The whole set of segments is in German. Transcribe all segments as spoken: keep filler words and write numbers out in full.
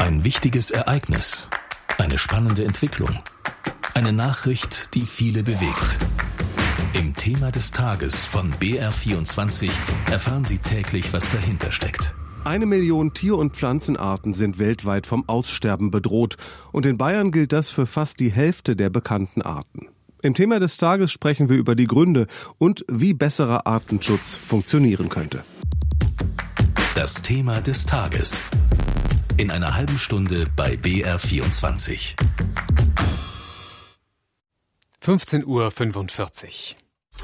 Ein wichtiges Ereignis, eine spannende Entwicklung, eine Nachricht, die viele bewegt. Im Thema des Tages von B R vierundzwanzig erfahren Sie täglich, was dahinter steckt. Eine Million Tier- und Pflanzenarten sind weltweit vom Aussterben bedroht. Und in Bayern gilt das für fast die Hälfte der bekannten Arten. Im Thema des Tages sprechen wir über die Gründe und wie besserer Artenschutz funktionieren könnte. Das Thema des Tages. In einer halben Stunde bei B R vierundzwanzig. fünfzehn Uhr fünfundvierzig.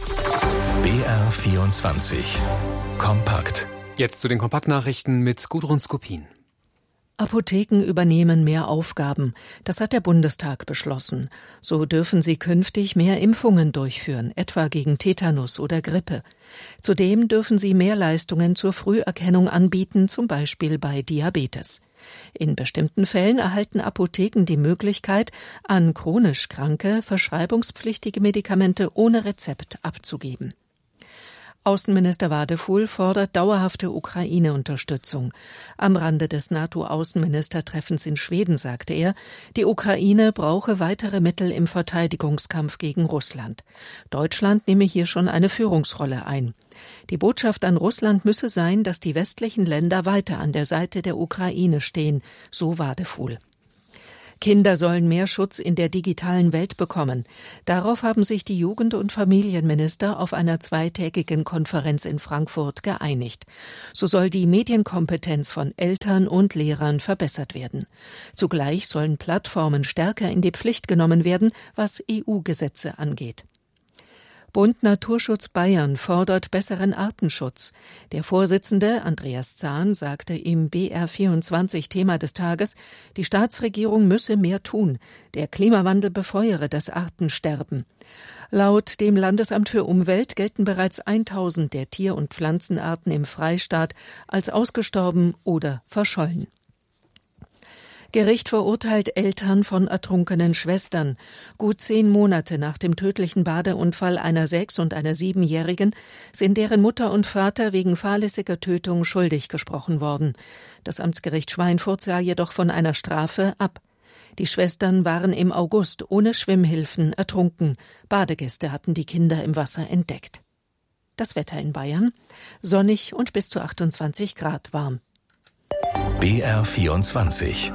B R vierundzwanzig. Kompakt. Jetzt zu den Kompaktnachrichten mit Gudrun Skopin. Apotheken übernehmen mehr Aufgaben. Das hat der Bundestag beschlossen. So dürfen sie künftig mehr Impfungen durchführen, etwa gegen Tetanus oder Grippe. Zudem dürfen sie mehr Leistungen zur Früherkennung anbieten, zum Beispiel bei Diabetes. In bestimmten Fällen erhalten Apotheken die Möglichkeit, an chronisch Kranke verschreibungspflichtige Medikamente ohne Rezept abzugeben. Außenminister Wadefuhl fordert dauerhafte Ukraine-Unterstützung. Am Rande des NATO-Außenministertreffens in Schweden sagte er, die Ukraine brauche weitere Mittel im Verteidigungskampf gegen Russland. Deutschland nehme hier schon eine Führungsrolle ein. Die Botschaft an Russland müsse sein, dass die westlichen Länder weiter an der Seite der Ukraine stehen, so Wadefuhl. Kinder sollen mehr Schutz in der digitalen Welt bekommen. Darauf haben sich die Jugend- und Familienminister auf einer zweitägigen Konferenz in Frankfurt geeinigt. So soll die Medienkompetenz von Eltern und Lehrern verbessert werden. Zugleich sollen Plattformen stärker in die Pflicht genommen werden, was E U-Gesetze angeht. Bund Naturschutz Bayern fordert besseren Artenschutz. Der Vorsitzende Andreas Zahn sagte im B R vierundzwanzig Thema des Tages, die Staatsregierung müsse mehr tun. Der Klimawandel befeuere das Artensterben. Laut dem Landesamt für Umwelt gelten bereits tausend der Tier- und Pflanzenarten im Freistaat als ausgestorben oder verschollen. Gericht verurteilt Eltern von ertrunkenen Schwestern. Gut zehn Monate nach dem tödlichen Badeunfall einer Sechs- und einer Siebenjährigen sind deren Mutter und Vater wegen fahrlässiger Tötung schuldig gesprochen worden. Das Amtsgericht Schweinfurt sah jedoch von einer Strafe ab. Die Schwestern waren im August ohne Schwimmhilfen ertrunken. Badegäste hatten die Kinder im Wasser entdeckt. Das Wetter in Bayern: sonnig und bis zu achtundzwanzig Grad warm. B R vierundzwanzig.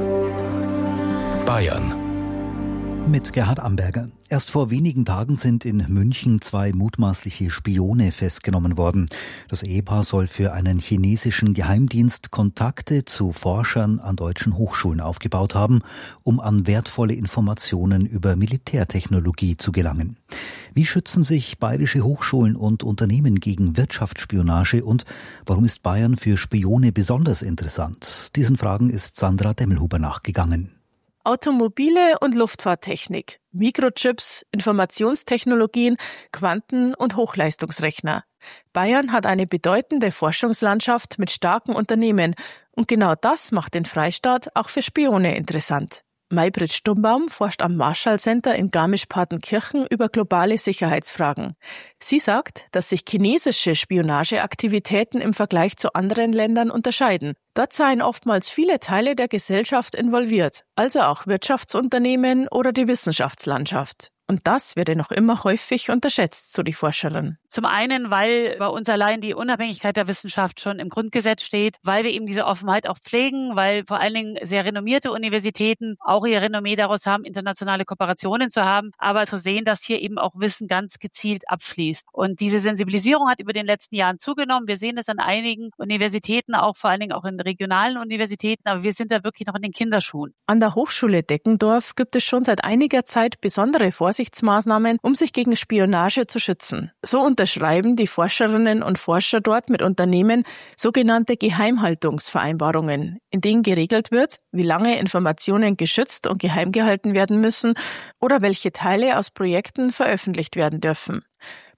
Bayern. Mit Gerhard Amberger. Erst vor wenigen Tagen sind in München zwei mutmaßliche Spione festgenommen worden. Das Ehepaar soll für einen chinesischen Geheimdienst Kontakte zu Forschern an deutschen Hochschulen aufgebaut haben, um an wertvolle Informationen über Militärtechnologie zu gelangen. Wie schützen sich bayerische Hochschulen und Unternehmen gegen Wirtschaftsspionage und warum ist Bayern für Spione besonders interessant? Diesen Fragen ist Sandra Demmelhuber nachgegangen. Automobile und Luftfahrttechnik, Mikrochips, Informationstechnologien, Quanten- und Hochleistungsrechner. Bayern hat eine bedeutende Forschungslandschaft mit starken Unternehmen und genau das macht den Freistaat auch für Spione interessant. Maybrit Stumbaum forscht am Marshall Center in Garmisch-Partenkirchen über globale Sicherheitsfragen. Sie sagt, dass sich chinesische Spionageaktivitäten im Vergleich zu anderen Ländern unterscheiden. Dort seien oftmals viele Teile der Gesellschaft involviert, also auch Wirtschaftsunternehmen oder die Wissenschaftslandschaft. Und das werde noch immer häufig unterschätzt, so die Forscherin. Zum einen, weil bei uns allein die Unabhängigkeit der Wissenschaft schon im Grundgesetz steht, weil wir eben diese Offenheit auch pflegen, weil vor allen Dingen sehr renommierte Universitäten auch ihr Renommee daraus haben, internationale Kooperationen zu haben, aber zu sehen, dass hier eben auch Wissen ganz gezielt abfließt. Und diese Sensibilisierung hat über den letzten Jahren zugenommen. Wir sehen es an einigen Universitäten, auch vor allen Dingen auch in regionalen Universitäten, aber wir sind da wirklich noch in den Kinderschuhen. An der Hochschule Deckendorf gibt es schon seit einiger Zeit besondere Vorsichtsmaßnahmen, um sich gegen Spionage zu schützen. So unterschreiben die Forscherinnen und Forscher dort mit Unternehmen sogenannte Geheimhaltungsvereinbarungen, in denen geregelt wird, wie lange Informationen geschützt und geheim gehalten werden müssen oder welche Teile aus Projekten veröffentlicht werden dürfen.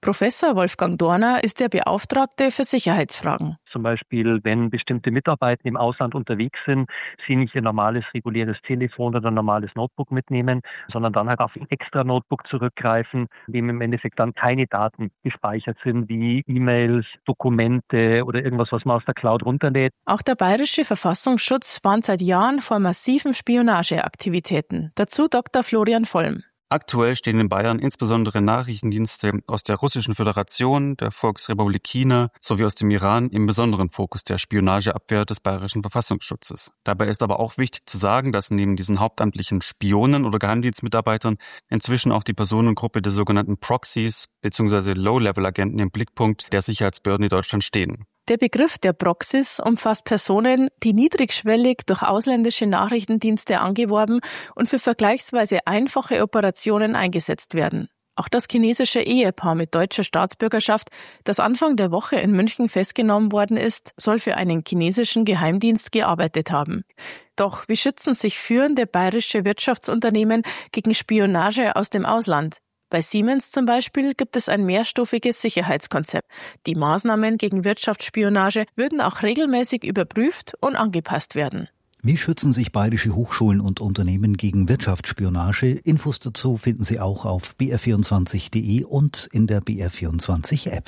Professor Wolfgang Dorner ist der Beauftragte für Sicherheitsfragen. Zum Beispiel, wenn bestimmte Mitarbeiter im Ausland unterwegs sind, sie nicht ihr normales, reguläres Telefon oder ein normales Notebook mitnehmen, sondern dann halt auf ein extra Notebook zurückgreifen, in dem im Endeffekt dann keine Daten gespeichert sind, wie E-Mails, Dokumente oder irgendwas, was man aus der Cloud runterlädt. Auch der bayerische Verfassungsschutz warnt seit Jahren vor massiven Spionageaktivitäten. Dazu Doktor Florian Vollm. Aktuell stehen in Bayern insbesondere Nachrichtendienste aus der Russischen Föderation, der Volksrepublik China sowie aus dem Iran im besonderen Fokus der Spionageabwehr des bayerischen Verfassungsschutzes. Dabei ist aber auch wichtig zu sagen, dass neben diesen hauptamtlichen Spionen oder Geheimdienstmitarbeitern inzwischen auch die Personengruppe der sogenannten Proxys bzw. Low-Level-Agenten im Blickpunkt der Sicherheitsbehörden in Deutschland stehen. Der Begriff der Proxys umfasst Personen, die niedrigschwellig durch ausländische Nachrichtendienste angeworben und für vergleichsweise einfache Operationen eingesetzt werden. Auch das chinesische Ehepaar mit deutscher Staatsbürgerschaft, das Anfang der Woche in München festgenommen worden ist, soll für einen chinesischen Geheimdienst gearbeitet haben. Doch wie schützen sich führende bayerische Wirtschaftsunternehmen gegen Spionage aus dem Ausland? Bei Siemens zum Beispiel gibt es ein mehrstufiges Sicherheitskonzept. Die Maßnahmen gegen Wirtschaftsspionage würden auch regelmäßig überprüft und angepasst werden. Wie schützen sich bayerische Hochschulen und Unternehmen gegen Wirtschaftsspionage? Infos dazu finden Sie auch auf b r vierundzwanzig punkt d e und in der B R vierundzwanzig App.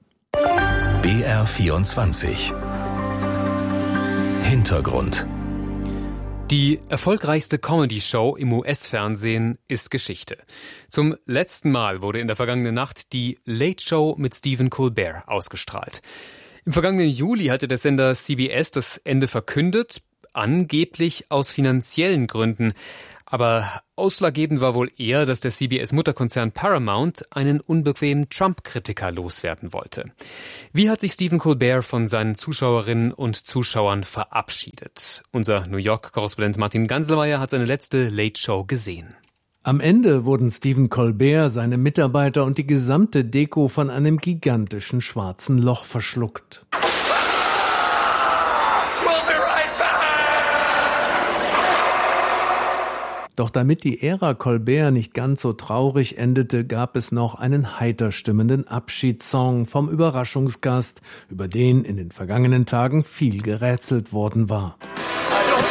B R vierundzwanzig Hintergrund. Die erfolgreichste Comedy-Show im U S-Fernsehen ist Geschichte. Zum letzten Mal wurde in der vergangenen Nacht die Late Show mit Stephen Colbert ausgestrahlt. Im vergangenen Juli hatte der Sender C B S das Ende verkündet, angeblich aus finanziellen Gründen. Aber ausschlaggebend war wohl eher, dass der C B S-Mutterkonzern Paramount einen unbequemen Trump-Kritiker loswerden wollte. Wie hat sich Stephen Colbert von seinen Zuschauerinnen und Zuschauern verabschiedet? Unser New York-Korrespondent Martin Ganselmeier hat seine letzte Late-Show gesehen. Am Ende wurden Stephen Colbert, seine Mitarbeiter und die gesamte Deko von einem gigantischen schwarzen Loch verschluckt. Doch damit die Ära Colbert nicht ganz so traurig endete, gab es noch einen heiter stimmenden Abschiedssong vom Überraschungsgast, über den in den vergangenen Tagen viel gerätselt worden war.